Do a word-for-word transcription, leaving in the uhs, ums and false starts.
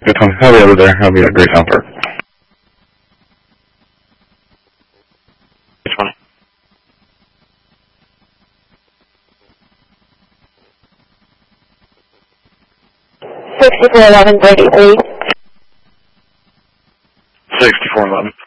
Good time. Heavy over there. Heavy at Great Town Park. twenty. sixty-four eleven thirty-three. sixty-four eleven.